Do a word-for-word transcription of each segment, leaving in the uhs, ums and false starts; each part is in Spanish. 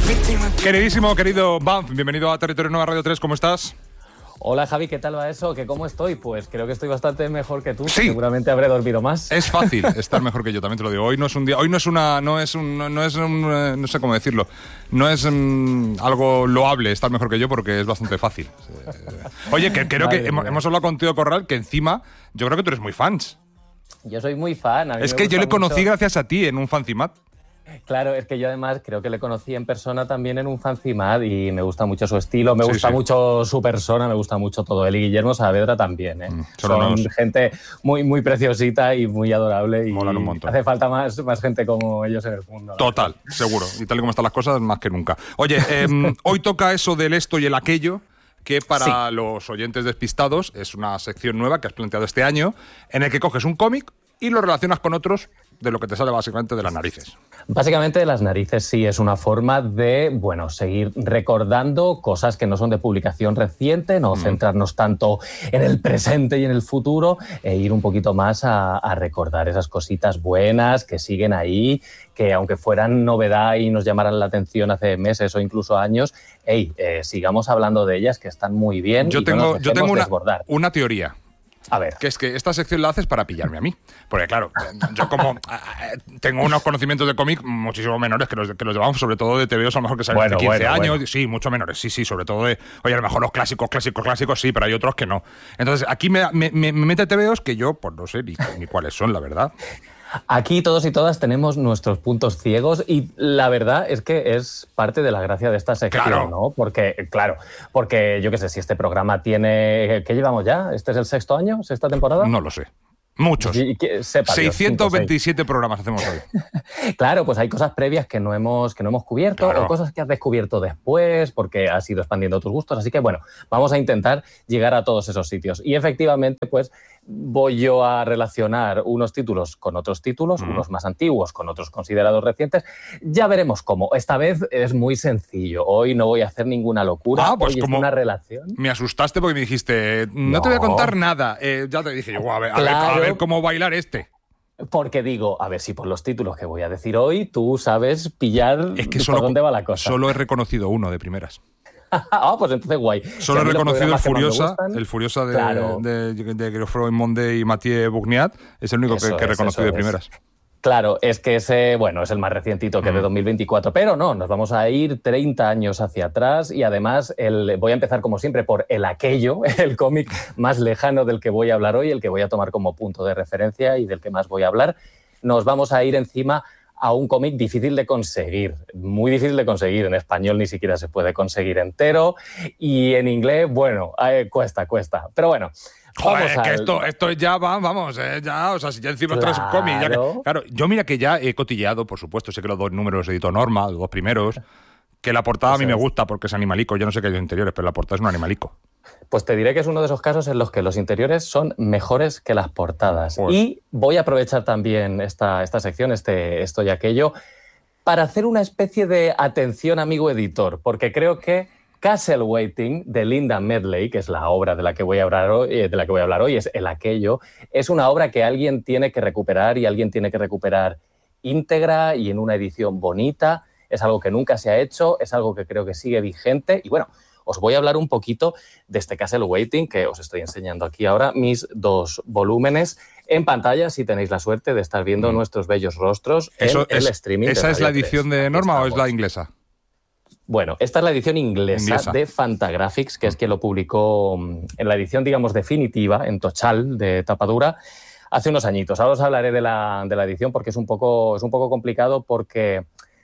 Queridísimo, querido Banff, bienvenido a Territorio Nueva Radio tres, ¿cómo estás? Hola Javi, ¿qué tal va eso? ¿Que cómo estoy? Pues creo que estoy bastante mejor que tú, sí. Seguramente habré dormido más. Es fácil estar mejor que yo, también te lo digo. Hoy no es un día, hoy no es una, no es un, no es un, no sé cómo decirlo, no es um, algo loable estar mejor que yo porque es bastante fácil. Oye, que creo que hemos, hemos hablado contigo, Corral, que encima yo creo que tú eres muy fans. Yo soy muy fan. A mí es me que yo le conocí mucho... gracias a ti en un Fancimat. Claro, es que yo además creo que le conocí en persona también en un Fancimat y me gusta mucho su estilo, me sí, gusta sí. mucho su persona, me gusta mucho todo él y Guillermo Saavedra también, ¿eh? Mm, son son unos... gente muy, muy preciosita y muy adorable y molan un montón. Hace falta más, más gente como ellos en el mundo. Total, seguro. Y tal y como están las cosas, más que nunca. Oye, eh, hoy toca eso del esto y el aquello, que para sí. los oyentes despistados es una sección nueva que has planteado este año, en el que coges un cómic y lo relacionas con otros de lo que te sale básicamente de las narices. Básicamente de las narices sí, es una forma de, bueno, seguir recordando cosas que no son de publicación reciente, no mm. centrarnos tanto en el presente y en el futuro e ir un poquito más a, a recordar esas cositas buenas que siguen ahí, que aunque fueran novedad y nos llamaran la atención hace meses o incluso años, hey, eh, sigamos hablando de ellas que están muy bien yo y tengo, no nos yo tengo una, desbordar. una teoría. A ver. Que es que esta sección la haces para pillarme a mí. Porque claro, yo como tengo unos conocimientos de cómic muchísimo menores que los, que los llevamos, sobre todo de T V Os a lo mejor que salen bueno, de quince bueno, años. Bueno. Sí, mucho menores, sí, sí, sobre todo de, oye, a lo mejor los clásicos, clásicos, clásicos, sí, pero hay otros que no. Entonces, aquí me, me, me mete T V Os que yo, pues no sé ni, ni cuáles son, la verdad. Aquí todos y todas tenemos nuestros puntos ciegos y la verdad es que es parte de la gracia de esta sección, claro. ¿no? Porque, claro, porque yo qué sé, si este programa tiene... ¿Qué llevamos ya? ¿Este es el sexto año? ¿Sexta temporada? No lo sé. Muchos. Y, y, sepa seiscientos veintisiete Dios, programas hacemos hoy. Claro, pues hay cosas previas que no hemos, que no hemos cubierto claro. o cosas que has descubierto después porque has ido expandiendo tus gustos. Así que, bueno, vamos a intentar llegar a todos esos sitios. Y efectivamente, pues, voy yo a relacionar unos títulos con otros títulos, mm. unos más antiguos con otros considerados recientes. Ya veremos cómo. Esta vez es muy sencillo. Hoy no voy a hacer ninguna locura. Ah, pues Hoy como es una relación. Me asustaste porque me dijiste, no, no. te voy a contar nada. Eh, ya te dije yo, a ver, claro. a, ver, a ver cómo bailar este. Porque digo, a ver si por los títulos que voy a decir hoy tú sabes pillar es que por solo, dónde va la cosa. Solo he reconocido uno de primeras. Ah, pues entonces guay. Solo he reconocido el Furiosa, el Furiosa de, claro. de, de, de Geoffroy Mondet y Mathieu Bugniat. Es el único eso que, que he reconocido de primeras. Es. Claro, es que ese, bueno, es el más recientito que mm. de dos mil veinticuatro, pero no, nos vamos a ir treinta años hacia atrás y además el, voy a empezar como siempre por el aquello, el cómic más lejano del que voy a hablar hoy, el que voy a tomar como punto de referencia y del que más voy a hablar. Nos vamos a ir encima a un cómic difícil de conseguir, muy difícil de conseguir. En español ni siquiera se puede conseguir entero y en inglés, bueno, eh, cuesta, cuesta. Pero bueno, Joder, vamos es que al... esto, esto ya va, vamos, eh, ya, o sea, si ya encima claro. traes un cómic, ya que, claro, yo mira que ya he cotilleado, por supuesto, sé que los dos números los editó Norma, los dos primeros, que la portada Eso a mí me gusta porque es animalico, yo no sé qué hay de interiores, pero la portada es un animalico. Pues te diré que es uno de esos casos en los que los interiores son mejores que las portadas. Pues. Y voy a aprovechar también esta, esta sección, este, esto y aquello, para hacer una especie de atención amigo editor, porque creo que Castle Waiting, de Linda Medley, que es la obra de la que voy a hablar hoy, de la que voy a hablar hoy, es el aquello, es una obra que alguien tiene que recuperar y alguien tiene que recuperar íntegra y en una edición bonita. Es algo que nunca se ha hecho, es algo que creo que sigue vigente y bueno, os voy a hablar un poquito de este Castle Waiting que os estoy enseñando aquí ahora, mis dos volúmenes en pantalla, si tenéis la suerte de estar viendo mm. nuestros bellos rostros Eso en es, el streaming. ¿Esa es la edición tres. de Norma Estamos. o es la inglesa? Bueno, esta es la edición inglesa, inglesa. de Fantagraphics, que es quien lo publicó en la edición, digamos, definitiva, en Tochal, de tapa dura, hace unos añitos. Ahora os hablaré de la, de la edición porque es un poco, es un poco complicado porque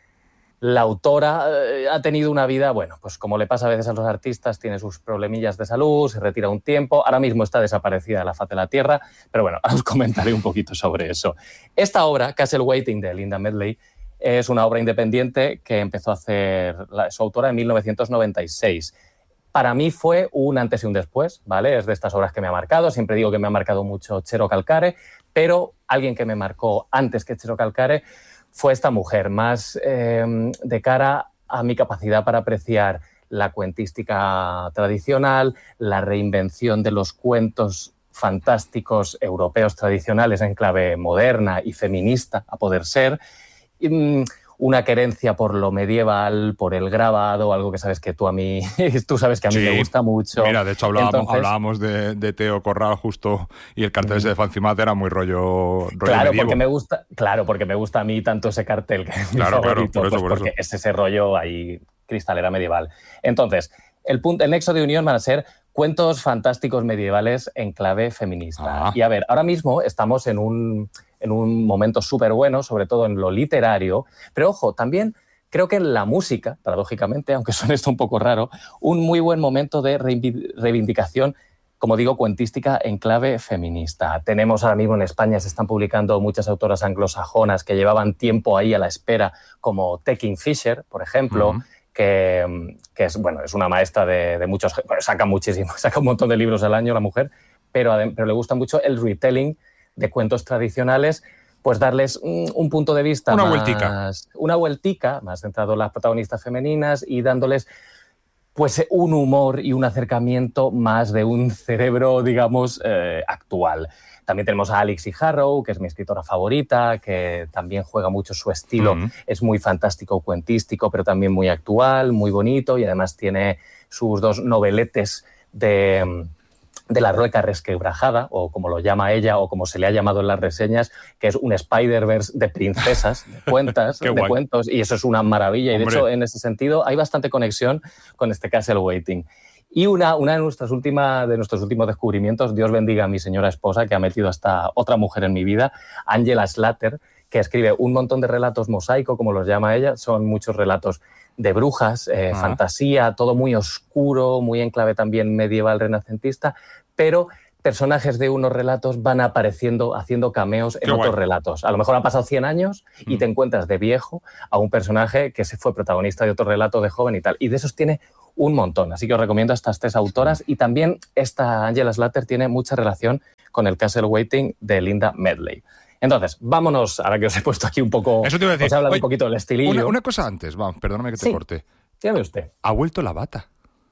la autora eh, ha tenido una vida, bueno, pues como le pasa a veces a los artistas, tiene sus problemillas de salud, se retira un tiempo, ahora mismo está desaparecida de la faz de la tierra, pero bueno, os comentaré un poquito sobre eso. Esta obra, Castle Waiting, de Linda Medley, es una obra independiente que empezó a hacer la, su autora en mil novecientos noventa y seis. Para mí fue un antes y un después, ¿vale? Es de estas obras que me ha marcado. Siempre digo que me ha marcado mucho Chero Calcare, pero alguien que me marcó antes que Chero Calcare fue esta mujer, más eh, de cara a mi capacidad para apreciar la cuentística tradicional, la reinvención de los cuentos fantásticos europeos tradicionales en clave moderna y feminista, a poder ser. una querencia por lo medieval, por el grabado, algo que sabes que tú a mí, tú sabes que a mí sí. me gusta mucho. Mira, de hecho hablábamos, Entonces, hablábamos de, de Teo Corral justo y el cartel ese de Fancimat era muy rollo, rollo claro, medievo. porque me gusta, claro, porque me gusta a mí tanto ese cartel que es mi claro, favorito, claro, por eso, pues por porque eso. es ese rollo ahí cristalera medieval. Entonces, el, punto, el nexo de unión van a ser cuentos fantásticos medievales en clave feminista. Ah. Y a ver, ahora mismo estamos en un, en un momento súper bueno, sobre todo en lo literario, pero ojo, también creo que en la música, paradójicamente, aunque suene esto un poco raro, un muy buen momento de reivindicación, como digo, cuentística en clave feminista. Tenemos ahora mismo en España, se están publicando muchas autoras anglosajonas que llevaban tiempo ahí a la espera, como Tekin Fisher, por ejemplo, uh-huh. Que, que es, bueno, es una maestra de, de muchos... Bueno, saca muchísimo, saca un montón de libros al año la mujer, pero, pero le gusta mucho el retelling de cuentos tradicionales, pues darles un, un punto de vista una más... Vueltica. Una vueltica, más centrado en las protagonistas femeninas y dándoles pues un humor y un acercamiento más de un cerebro, digamos, eh, actual. También tenemos a Alix E. Harrow, que es mi escritora favorita, que también juega mucho su estilo. Mm. Es muy fantástico, cuentístico, pero también muy actual, muy bonito, y además tiene sus dos noveletes de, de la Rueca Resquebrajada, o como lo llama ella, o como se le ha llamado en las reseñas, que es un Spider-Verse de princesas, de, cuentas, de cuentos, y eso es una maravilla. Hombre. Y de hecho, en ese sentido, hay bastante conexión con este Castle Waiting. Y una, una de, nuestras últimas, de nuestros últimos descubrimientos, Dios bendiga a mi señora esposa, que ha metido hasta otra mujer en mi vida, Angela Slatter, que escribe un montón de relatos mosaico, como los llama ella. Son muchos relatos de brujas, eh, ah. fantasía, todo muy oscuro, muy en clave también medieval renacentista, pero personajes de unos relatos van apareciendo, haciendo cameos en Qué otros guay. relatos. A lo mejor han pasado cien años y mm. te encuentras de viejo a un personaje que se fue protagonista de otro relato de joven y tal. Y de esos tiene un montón. Así que os recomiendo a estas tres autoras. Y también esta Angela Slatter tiene mucha relación con el Castle Waiting de Linda Medley. Entonces, vámonos, ahora que os he puesto aquí un poco... Eso te iba a decir. Os he hablado Oye, un poquito del estilillo. Una, una cosa antes, vamos, perdóname que te sí, corte. Dígame usted. Ha vuelto la bata.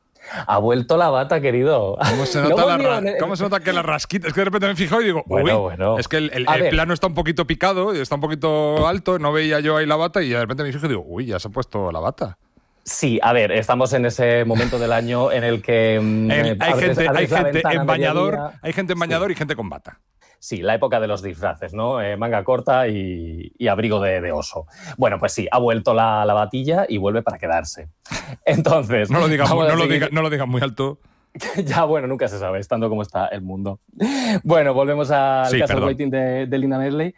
Ha vuelto la bata, querido. ¿Cómo se nota, no la ra- ¿Cómo se nota que la rasquita? Es que de repente me he fijado y digo, bueno, uy, bueno. es que el, el, el plano está un poquito picado, está un poquito alto, no veía yo ahí la bata y de repente me fijo y digo, uy, ya se ha puesto la bata. Sí, a ver, estamos en ese momento del año en el que el, hay, abres, gente, abres hay, gente en bañador, hay gente en bañador sí. y gente con bata. Sí, la época de los disfraces, ¿no? Eh, manga corta y, y abrigo de, de oso. Bueno, pues sí, ha vuelto la, la batilla y vuelve para quedarse. Entonces... no, lo digas, no, lo diga, no lo digas muy alto. Ya, bueno, nunca se sabe, estando como está el mundo. Bueno, volvemos al sí, Castle Waiting de, de Linda Medley.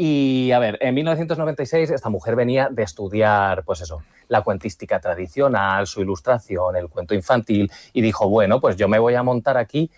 Y, a ver, en mil novecientos noventa y seis esta mujer venía de estudiar, pues eso, la cuentística tradicional, su ilustración, el cuento infantil, y dijo, bueno, pues yo me voy a montar aquí,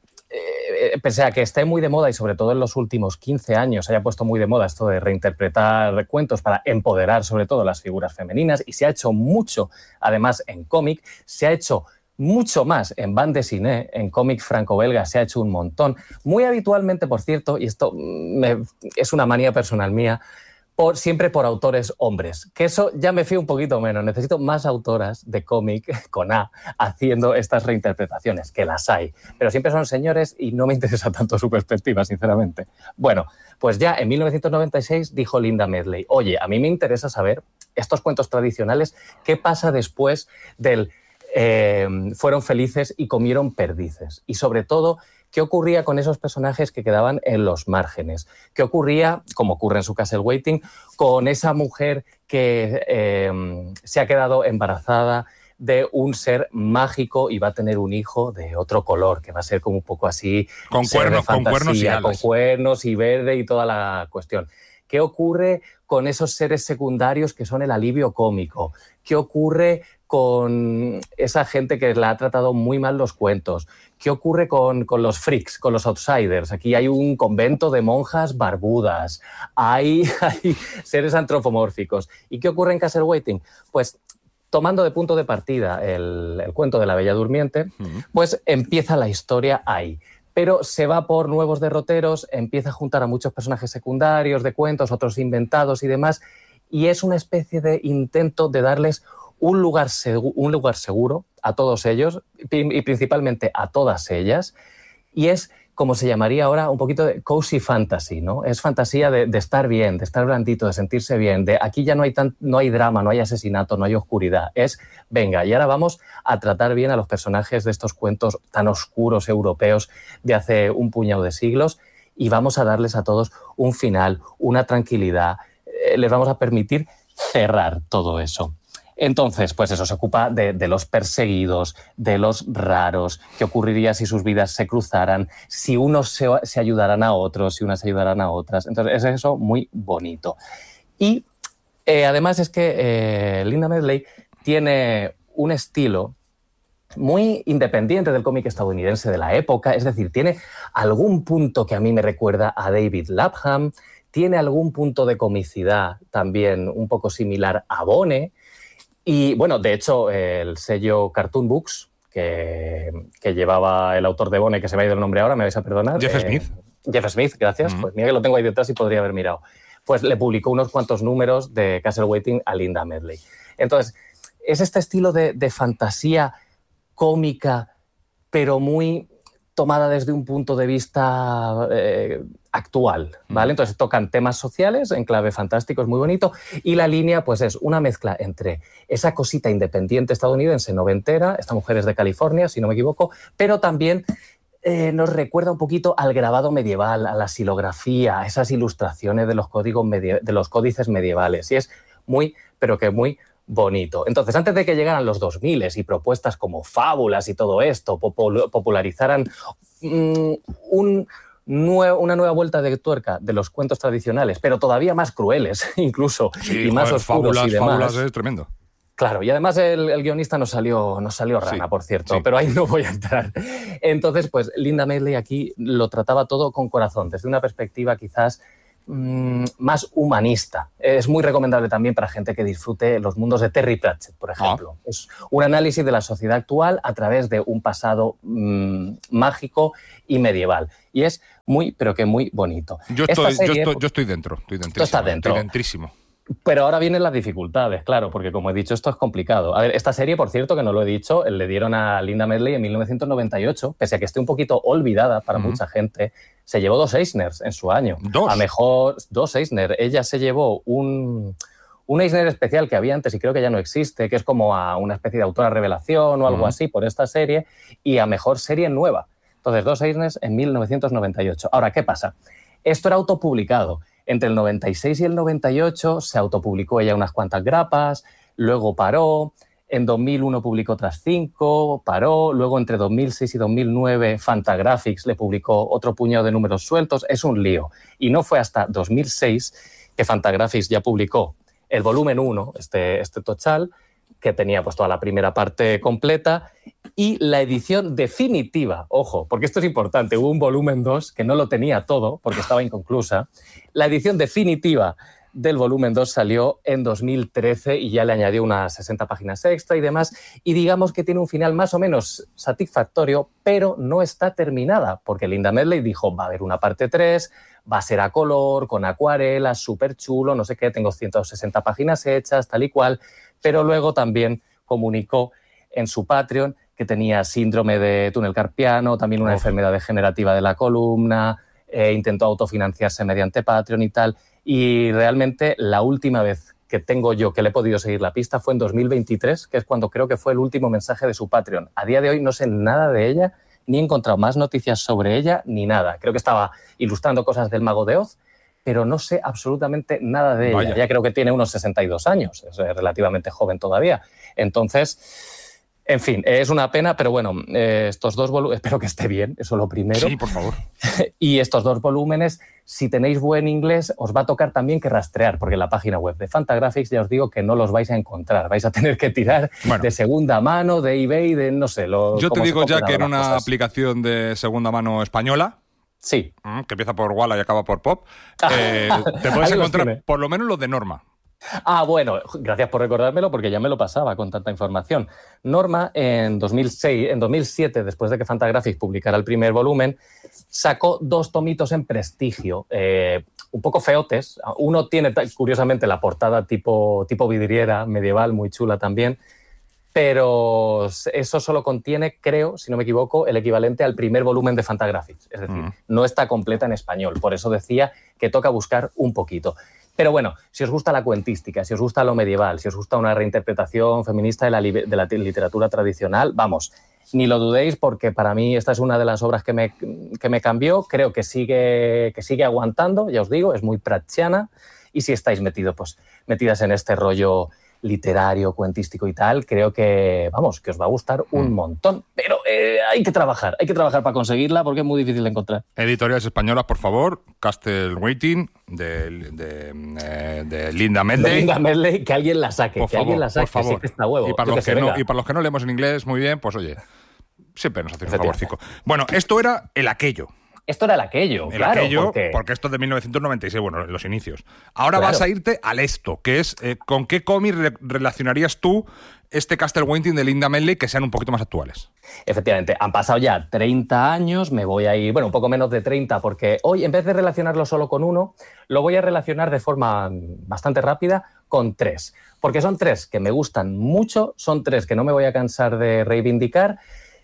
eh, pese a que esté muy de moda y sobre todo en los últimos quince años se haya puesto muy de moda esto de reinterpretar cuentos para empoderar sobre todo las figuras femeninas, y se ha hecho mucho, además, en cómic, se ha hecho mucho más en bande dessinée, en cómic franco-belga se ha hecho un montón. Muy habitualmente, por cierto, y esto me, es una manía personal mía, por, siempre por autores hombres, que eso ya me fío un poquito menos. Necesito más autoras de cómic con A haciendo estas reinterpretaciones, que las hay, pero siempre son señores y no me interesa tanto su perspectiva, sinceramente. Bueno, pues ya en mil novecientos noventa y seis dijo Linda Medley, oye, a mí me interesa saber estos cuentos tradicionales, qué pasa después del Eh, fueron felices y comieron perdices. Y sobre todo, ¿qué ocurría con esos personajes que quedaban en los márgenes? ¿Qué ocurría, como ocurre en su Castle Waiting, con esa mujer que eh, se ha quedado embarazada de un ser mágico y va a tener un hijo de otro color, que va a ser como un poco así... Con cuernos, con cuernos y alas. Con cuernos y verde y toda la cuestión. ¿Qué ocurre con esos seres secundarios que son el alivio cómico? ¿Qué ocurre con esa gente que la ha tratado muy mal los cuentos? ¿Qué ocurre con, con los freaks, con los outsiders? Aquí hay un convento de monjas barbudas, hay, hay seres antropomórficos. ¿Y qué ocurre en Castle Waiting? Pues tomando de punto de partida el, el cuento de la Bella Durmiente, uh-huh. pues empieza la historia ahí. Pero se va por nuevos derroteros, empieza a juntar a muchos personajes secundarios de cuentos, otros inventados y demás, y es una especie de intento de darles un lugar, segu- un lugar seguro a todos ellos y principalmente a todas ellas, y es como se llamaría ahora, un poquito de cozy fantasy, ¿no? Es fantasía de, de estar bien, de estar blandito, de sentirse bien, de aquí ya no hay, tan, no hay drama, no hay asesinato, no hay oscuridad. Es, venga, y ahora vamos a tratar bien a los personajes de estos cuentos tan oscuros europeos de hace un puñado de siglos y vamos a darles a todos un final, una tranquilidad, eh, les vamos a permitir cerrar todo eso. Entonces, pues eso, se ocupa de, de los perseguidos, de los raros, qué ocurriría si sus vidas se cruzaran, si unos se, se ayudaran a otros, si unas se ayudaran a otras. Entonces, es eso muy bonito. Y eh, además es que eh, Linda Medley tiene un estilo muy independiente del cómic estadounidense de la época, es decir, tiene algún punto que a mí me recuerda a David Lapham, tiene algún punto de comicidad también un poco similar a Bone. Y bueno, de hecho, el sello Cartoon Books, que, que llevaba el autor de Bone, que se me ha ido el nombre ahora, me vais a perdonar. Jeff eh, Smith. Jeff Smith, gracias. Mm. Pues mira que lo tengo ahí detrás y podría haber mirado. Pues le publicó unos cuantos números de Castle Waiting a Linda Medley. Entonces, es este estilo de, de fantasía cómica, pero muy tomada desde un punto de vista eh, actual, ¿vale? Entonces tocan temas sociales en clave fantástico, es muy bonito, y la línea pues es una mezcla entre esa cosita independiente estadounidense noventera, esta mujer es de California, si no me equivoco, pero también eh, nos recuerda un poquito al grabado medieval, a la xilografía, a esas ilustraciones de los, códigos medie- de los códices medievales, y es muy, pero que muy bonito. Entonces, antes de que llegaran los dos mil y propuestas como fábulas y todo esto popul- popularizaran mmm, un, nue- una nueva vuelta de tuerca de los cuentos tradicionales, pero todavía más crueles incluso, sí, y más joder, oscuros fábulas, y demás. Fábulas es tremendo. Claro, y además el, el guionista nos salió, nos salió rana, sí, por cierto, sí. Pero ahí no voy a entrar. Entonces, pues Linda Medley aquí lo trataba todo con corazón, desde una perspectiva quizás más humanista. Es muy recomendable también para gente que disfrute los mundos de Terry Pratchett, por ejemplo. Ah. Es un análisis de la sociedad actual a través de un pasado mmm, mágico y medieval. Y es muy, pero que muy bonito. Yo estoy, serie, yo estoy, yo estoy dentro. Estoy dentrísimo. Tú estás dentro. Estoy dentrísimo. Pero ahora vienen las dificultades, claro, porque como he dicho, esto es complicado. A ver, esta serie, por cierto, que no lo he dicho, le dieron a Linda Medley en mil novecientos noventa y ocho, pese a que esté un poquito olvidada para uh-huh. mucha gente, se llevó dos Eisners en su año. ¿Dos? A mejor, dos Eisner. Ella se llevó un, un Eisner especial que había antes y creo que ya no existe, que es como a una especie de autora revelación o algo uh-huh. así por esta serie, y a mejor serie nueva. Entonces, dos Eisners en mil novecientos noventa y ocho. Ahora, ¿qué pasa? Esto era autopublicado. Entre el noventa y seis y el noventa y ocho se autopublicó ella unas cuantas grapas, luego paró, en dos mil uno publicó otras cinco, paró, luego entre dos mil seis y dos mil nueve Fantagraphics le publicó otro puñado de números sueltos, es un lío. Y no fue hasta dos mil seis que Fantagraphics ya publicó el volumen uno, este, este tochal, que tenía pues toda la primera parte completa, y la edición definitiva, ojo, porque esto es importante, hubo un volumen dos que no lo tenía todo porque estaba inconclusa. La edición definitiva del volumen dos salió en dos mil trece y ya le añadió unas sesenta páginas extra y demás, y digamos que tiene un final más o menos satisfactorio, pero no está terminada, porque Linda Medley dijo, va a haber una parte tres, va a ser a color, con acuarelas, súper chulo, no sé qué, tengo ciento sesenta páginas hechas, tal y cual, pero luego también comunicó en su Patreon que tenía síndrome de túnel carpiano, también una oh. enfermedad degenerativa de la columna, eh, intentó autofinanciarse mediante Patreon y tal, y realmente la última vez que tengo yo que le he podido seguir la pista fue en dos mil veintitrés, que es cuando creo que fue el último mensaje de su Patreon. A día de hoy no sé nada de ella, ni he encontrado más noticias sobre ella, ni nada. Creo que estaba ilustrando cosas del Mago de Oz, pero no sé absolutamente nada de Vaya. ella. Ya creo que tiene unos sesenta y dos años, es relativamente joven todavía. Entonces, en fin, es una pena, pero bueno, eh, estos dos volúmenes, espero que esté bien, eso es lo primero. Sí, por favor. Y estos dos volúmenes, si tenéis buen inglés, os va a tocar también que rastrear, porque en la página web de Fantagraphics ya os digo que no los vais a encontrar. Vais a tener que tirar bueno. de segunda mano, de eBay, de no sé. Lo, Yo te digo ya que en una cosas. aplicación de segunda mano española, sí, que empieza por Walla y acaba por Pop, eh, te puedes encontrar por lo menos los de Norma. Ah, bueno, gracias por recordármelo porque ya me lo pasaba con tanta información. Norma, en dos mil seis, en dos mil siete, después de que Fantagraphics publicara el primer volumen, sacó dos tomitos en prestigio, eh, un poco feotes. Uno tiene, curiosamente, la portada tipo, tipo vidriera medieval, muy chula también, pero eso solo contiene, creo, si no me equivoco, el equivalente al primer volumen de Fantagraphics. Es decir, mm. no está completa en español. Por eso decía que toca buscar un poquito. Pero bueno, si os gusta la cuentística, si os gusta lo medieval, si os gusta una reinterpretación feminista de la, de la literatura tradicional, vamos, ni lo dudéis, porque para mí esta es una de las obras que me, que me cambió. Creo que sigue, que sigue aguantando, ya os digo, es muy pratchiana. Y si estáis metidos, pues, metidas en este rollo literario, cuentístico y tal, creo que, vamos, que os va a gustar un mm. montón. Pero eh, hay que trabajar, hay que trabajar para conseguirla porque es muy difícil de encontrar. Editoriales españolas, por favor. Castle Waiting, de, de, de, de Linda Medley. De Linda Medley, que alguien la saque, por que favor, alguien la saque, por favor. Que está huevo. Y para, los que no, y para los que no leemos en inglés muy bien, pues oye, siempre nos hacen un favorcico. Bueno, esto era el aquello. Esto era el aquello, el claro. aquello, porque... porque esto es de mil novecientos noventa y seis, bueno, los inicios. Ahora claro. vas a irte al esto, que es eh, ¿con qué cómic re relacionarías tú este Castle Waiting de Linda Medley que sean un poquito más actuales? Efectivamente, han pasado ya treinta años, me voy a ir, bueno, un poco menos de treinta, porque hoy en vez de relacionarlo solo con uno, lo voy a relacionar de forma bastante rápida con tres. Porque son tres que me gustan mucho, son tres que no me voy a cansar de reivindicar.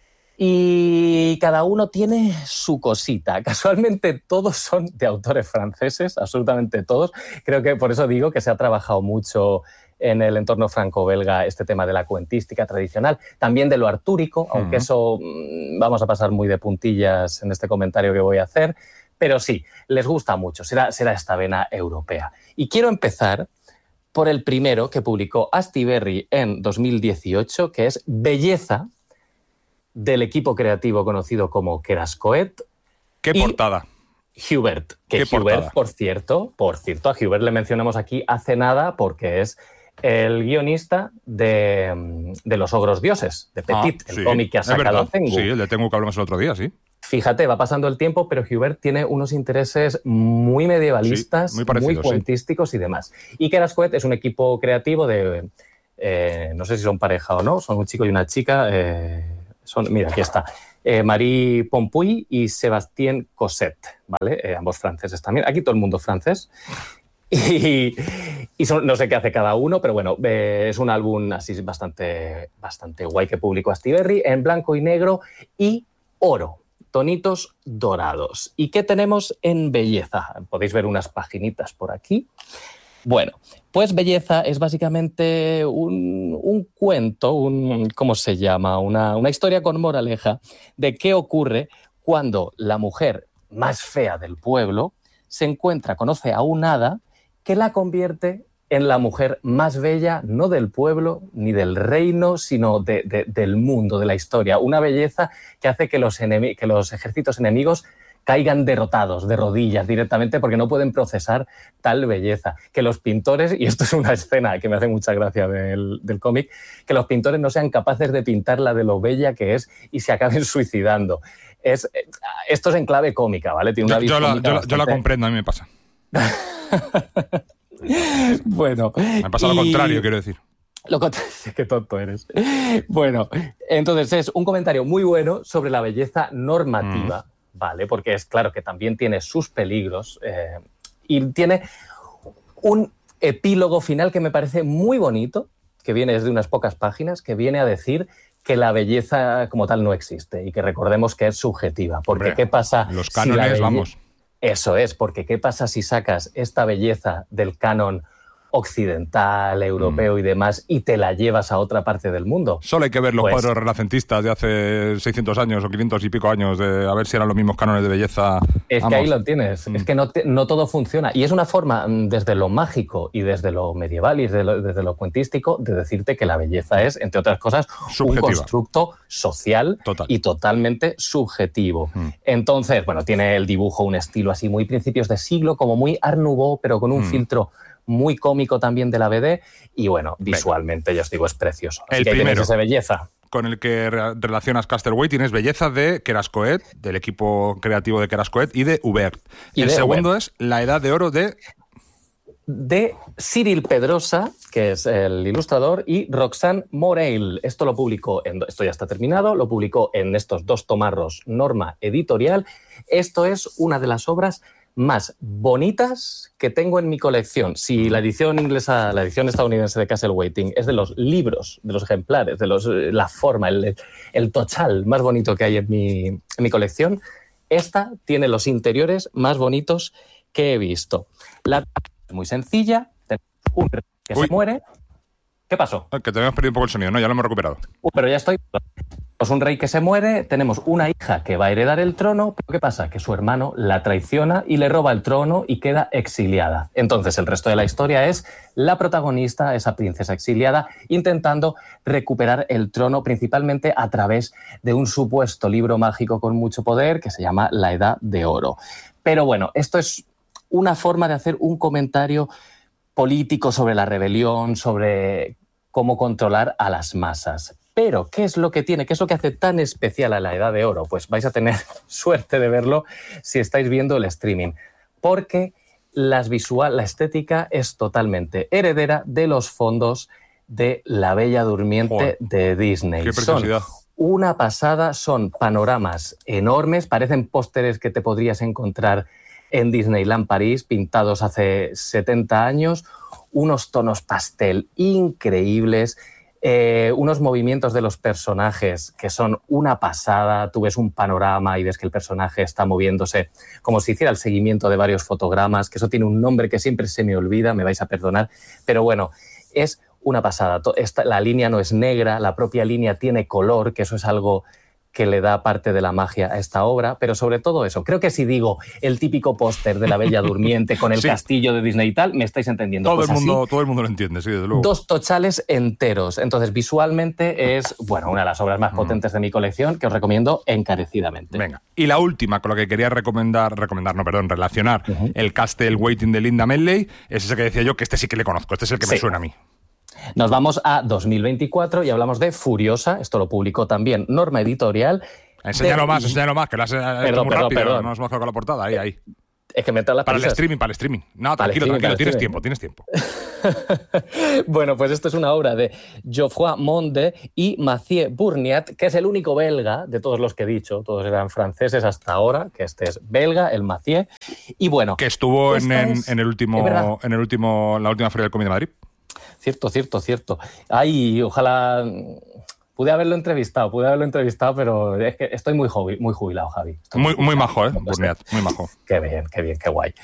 Y cada uno tiene su cosita. Casualmente todos son de autores franceses, absolutamente todos. Creo que por eso digo que se ha trabajado mucho en el entorno franco-belga este tema de la cuentística tradicional, también de lo artúrico, uh-huh. aunque eso vamos a pasar muy de puntillas en este comentario que voy a hacer, pero sí, les gusta mucho, será, será esta vena europea. Y quiero empezar por el primero que publicó Astiberri en dos mil dieciocho, que es Belleza, del equipo creativo conocido como Kerascoet. ¡Qué portada! Hubert, que ¿Qué Hubert, portada? por cierto, por cierto, a Hubert le mencionamos aquí hace nada porque es el guionista de, de Los Ogros Dioses, de Petit, ah, el sí, cómic que ha sacado Tengu. Sí, el de Tengu que hablamos el otro día, sí. Fíjate, va pasando el tiempo, pero Hubert tiene unos intereses muy medievalistas, sí, muy, muy cuentísticos sí. y demás. Y Kerascoet es un equipo creativo de, eh, no sé si son pareja o no, son un chico y una chica... Eh, Son, mira, aquí está, eh, Marie Pompuy y Sébastien Cosset, ¿vale? Eh, ambos franceses también. Aquí todo el mundo francés. Y, y son, no sé qué hace cada uno, pero bueno, eh, es un álbum así bastante, bastante guay que publicó Astiberri, en blanco y negro y oro, tonitos dorados. ¿Y qué tenemos en Belleza? Podéis ver unas paginitas por aquí. Bueno, pues Belleza es básicamente un, un cuento, un, ¿cómo se llama? Una, una historia con moraleja de qué ocurre cuando la mujer más fea del pueblo se encuentra, conoce a un hada que la convierte en la mujer más bella, no del pueblo ni del reino, sino de, de, del mundo, de la historia. Una belleza que hace que los, que los ejércitos enemigos caigan derrotados de rodillas directamente porque no pueden procesar tal belleza. Que los pintores, y esto es una escena que me hace mucha gracia del, del cómic, que los pintores no sean capaces de pintarla de lo bella que es y se acaben suicidando. Es, esto es en clave cómica, ¿vale? Tiene una yo, yo, la, yo, bastante... yo la comprendo, a mí me pasa. Bueno. Me pasa y... lo contrario, quiero decir. Lo contrario, qué tonto eres. Bueno, entonces es un comentario muy bueno sobre la belleza normativa, mm. ¿vale? Porque es claro que también tiene sus peligros eh, y tiene un epílogo final que me parece muy bonito, que viene desde unas pocas páginas, que viene a decir que la belleza como tal no existe y que recordemos que es subjetiva. Porque Hombre, ¿qué pasa? Los cánones, si belle... vamos. Eso es, porque ¿qué pasa si sacas esta belleza del canon occidental, europeo mm. y demás, y te la llevas a otra parte del mundo? Solo hay que ver los pues, cuadros renacentistas de hace seiscientos años o quinientos y pico años, de a ver si eran los mismos cánones de belleza. Es Vamos. que ahí lo tienes, mm. es que no, te, no todo funciona. Y es una forma, desde lo mágico y desde lo medieval y desde lo, desde lo cuentístico, de decirte que la belleza es, entre otras cosas, subjetiva. Un constructo social Total. Y totalmente subjetivo. Mm. Entonces, bueno, tiene el dibujo un estilo así muy principios de siglo, como muy Art Nouveau, pero con un mm. filtro muy cómico también de la B D, y bueno, visualmente, ya os digo, es precioso. Así el que primero, esa belleza. Con el que re relacionas Castle Waiting es Belleza de Kerascoet, del equipo creativo de Kerascoet, y de Hubert. Y el de segundo Hubert. Es La Edad de Oro de... de Cyril Pedrosa, que es el ilustrador, y Roxane Morel. Esto lo publicó, en, esto ya está terminado, lo publicó en estos dos tomarros Norma Editorial. Esto es una de las obras más bonitas que tengo en mi colección. Si la edición inglesa, la edición estadounidense de Castle Waiting es de los libros, de los ejemplares, de los, la forma, el, el tochal más bonito que hay en mi, en mi colección, esta tiene los interiores más bonitos que he visto. La es muy sencilla, tenemos un rey que Uy. se muere. ¿Qué pasó? Que te habíamos perdido un poco el sonido, ¿no? Ya lo hemos recuperado. Uh, pero ya estoy... Tenemos un rey que se muere, tenemos una hija que va a heredar el trono, pero ¿qué pasa? Que su hermano la traiciona y le roba el trono y queda exiliada. Entonces el resto de la historia es la protagonista, esa princesa exiliada, intentando recuperar el trono principalmente a través de un supuesto libro mágico con mucho poder que se llama La Edad de Oro. Pero bueno, esto es una forma de hacer un comentario político sobre la rebelión, sobre cómo controlar a las masas. Pero, ¿qué es lo que tiene? ¿Qué es lo que hace tan especial a La Edad de Oro? Pues vais a tener suerte de verlo si estáis viendo el streaming. Porque las visual, la estética es totalmente heredera de los fondos de La Bella Durmiente Joder. de Disney. Qué preciosidad. Son una pasada, son panoramas enormes, parecen pósteres que te podrías encontrar en Disneyland París, pintados hace setenta años, unos tonos pastel increíbles, eh, unos movimientos de los personajes que son una pasada. Tú ves un panorama y ves que el personaje está moviéndose como si hiciera el seguimiento de varios fotogramas, que eso tiene un nombre que siempre se me olvida, me vais a perdonar, pero bueno, es una pasada. Esta, la línea no es negra, la propia línea tiene color, que eso es algo que le da parte de la magia a esta obra, pero sobre todo eso. Creo que si digo el típico póster de La Bella Durmiente con el sí. castillo de Disney y tal, me estáis entendiendo. Todo, pues el mundo, así, todo el mundo lo entiende, sí, desde luego. Dos tochales enteros. Entonces, visualmente es, bueno, una de las obras más potentes de mi colección que os recomiendo encarecidamente. Venga, y la última con la que quería recomendar, recomendar, no, perdón, relacionar uh-huh. el Castle Waiting de Linda Medley, es ese que decía yo que este sí que le conozco, este es el que sí. me suena a mí. Nos vamos a dos mil veinticuatro y hablamos de Furiosa, esto lo publicó también Norma Editorial. Enséñalo de... más, enséñalo más, que lo has hecho muy perdón, rápido, perdón. no nos hemos quedado con la portada, ahí, ahí. Es que me las Para prisas. el streaming, para el streaming. No, tranquilo, streaming, tranquilo, tienes streaming. tiempo, tienes tiempo. Bueno, pues esto es una obra de Geoffroy Monde y Mathieu Bourniat, que es el único belga de todos los que he dicho, todos eran franceses hasta ahora, que este es belga, el Mathieu. Y bueno, que estuvo en, en, en el último, en el último, en la última Feria del Cómic de Madrid. Cierto, cierto, cierto. Ay, ojalá... Pude haberlo entrevistado, pude haberlo entrevistado, pero es que estoy muy, jubil, muy jubilado, Javi. Estoy muy, muy, muy majo, ¿eh? Bourniat, muy majo. Qué bien, qué bien, qué guay.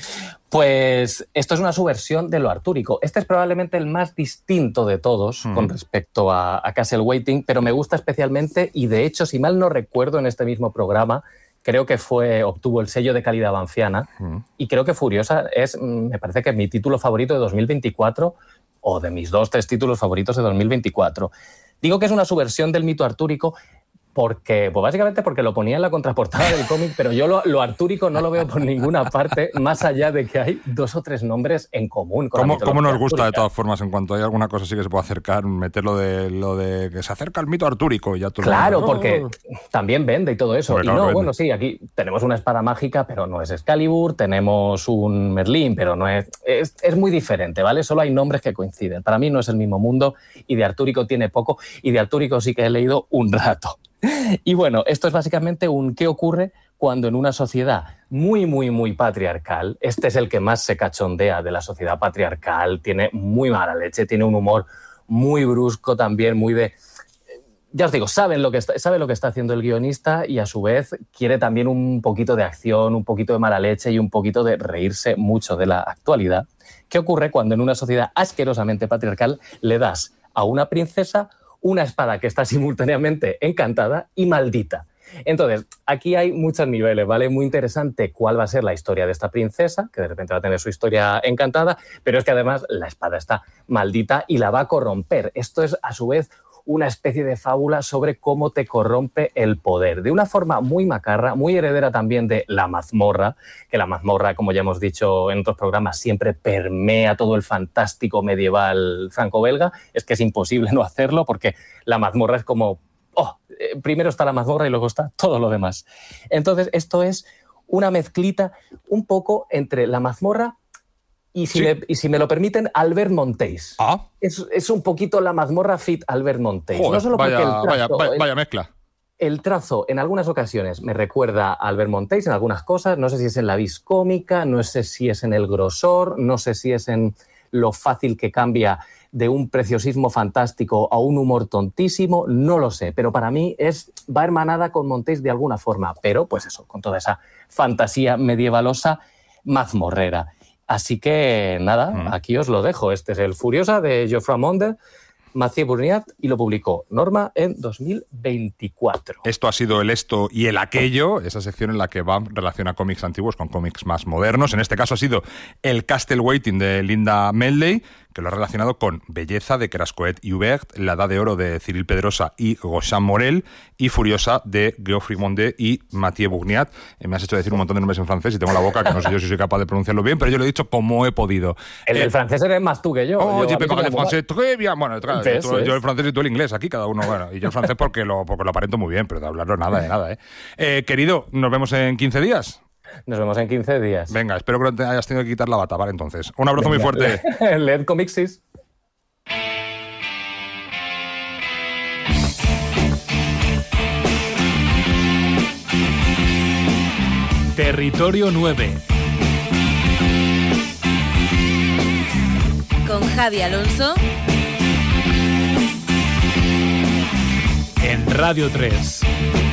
Pues esto es una subversión de lo artúrico. Este es probablemente el más distinto de todos mm. con respecto a, a Castle Waiting, pero me gusta especialmente y, de hecho, si mal no recuerdo, en este mismo programa, creo que fue obtuvo el sello de calidad banfiana mm. y creo que Furiosa es, me parece que mi título favorito de dos mil veinticuatro o de mis dos, tres títulos favoritos de dos mil veinticuatro. Digo que es una subversión del mito artúrico porque, pues básicamente porque lo ponía en la contraportada del cómic, pero yo lo, lo artúrico no lo veo por ninguna parte, más allá de que hay dos o tres nombres en común. Con ¿Cómo, ¿Cómo nos gusta artúrica? De todas formas, en cuanto hay alguna cosa así que se puede acercar, meterlo de lo de que se acerca al mito artúrico y ya todo. Claro, lo... porque también vende y todo eso. Hombre, y claro, no, vende. Bueno, sí, aquí tenemos una espada mágica, pero no es Excalibur, tenemos un Merlín, pero no es, es... Es muy diferente, ¿vale? Solo hay nombres que coinciden. Para mí no es el mismo mundo y de artúrico tiene poco y de artúrico sí que he leído un rato. Y bueno, esto es básicamente un qué ocurre cuando en una sociedad muy, muy, muy patriarcal, este es el que más se cachondea de la sociedad patriarcal, tiene muy mala leche, tiene un humor muy brusco también, muy de... Ya os digo, saben lo que está, sabe lo que está haciendo el guionista y a su vez quiere también un poquito de acción, un poquito de mala leche y un poquito de reírse mucho de la actualidad. ¿Qué ocurre cuando en una sociedad asquerosamente patriarcal le das a una princesa una espada que está simultáneamente encantada y maldita? Entonces, aquí hay muchos niveles, ¿vale? Muy interesante cuál va a ser la historia de esta princesa, que de repente va a tener su historia encantada, pero es que además la espada está maldita y la va a corromper. Esto es, a su vez, una especie de fábula sobre cómo te corrompe el poder, de una forma muy macarra, muy heredera también de La Mazmorra, que La Mazmorra, como ya hemos dicho en otros programas, siempre permea todo el fantástico medieval franco-belga. Es que es imposible no hacerlo porque La Mazmorra es como, oh, primero está La Mazmorra y luego está todo lo demás. Entonces, esto es una mezclita un poco entre La Mazmorra Y si, sí. me, y si me lo permiten, Albert Montéis. Ah. Es, es un poquito La Mazmorra fit Albert Montéis. Joder, no solo vaya, porque el trazo, vaya, vaya, el, vaya mezcla. El trazo, en algunas ocasiones, me recuerda a Albert Monteys en algunas cosas. No sé si es en la vis cómica, no sé si es en el grosor, no sé si es en lo fácil que cambia de un preciosismo fantástico a un humor tontísimo, no lo sé. Pero para mí es, va hermanada con Monteys de alguna forma. Pero, pues eso, con toda esa fantasía medievalosa mazmorrera. Así que, nada, mm. aquí os lo dejo. Este es el Furiosa de Geoffroy Monde, Mathieu Bourniat, y lo publicó Norma en dos mil veinticuatro. Esto ha sido el esto y el aquello, esa sección en la que Bam relaciona cómics antiguos con cómics más modernos. En este caso ha sido el Castle Waiting de Linda Meldey, que lo ha relacionado con Belleza de Kerascoët y Hubert, La Edad de Oro de Cyril Pedrosa y Gauchin Morel, y Furiosa de Geoffroy Monde y Mathieu Bourniat. Eh, me has hecho decir un montón de nombres en francés y tengo la boca que no sé yo si soy capaz de pronunciarlo bien, pero yo lo he dicho como he podido. El, eh, el francés eres más tú que yo. Oh, yo je parle français très bien. Bueno, tra- ¿Ves, tú, ves? yo el francés y tú el inglés, aquí cada uno, bueno, y yo el francés porque lo, porque lo aparento muy bien, pero de hablarlo nada de nada, ¿eh? eh querido, nos vemos en quince días. Nos vemos en quince días. Venga, espero que no te hayas tenido que quitar la bata, vale, entonces. Un abrazo Venga, muy fuerte. Leed Comixis. Territorio nueve. Con Javi Alonso. En Radio tres.